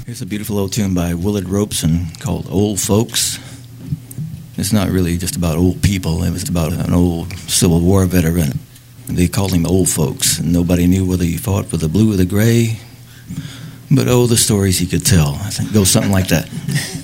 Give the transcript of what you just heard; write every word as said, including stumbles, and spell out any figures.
Here's a beautiful old tune by Willard Robeson called Old Folks. It's not really just about old people. It was about an old Civil War veteran. They called him Old Folks, and nobody knew whether he fought for the blue or the gray. But oh, the stories he could tell. I think it goes something like that.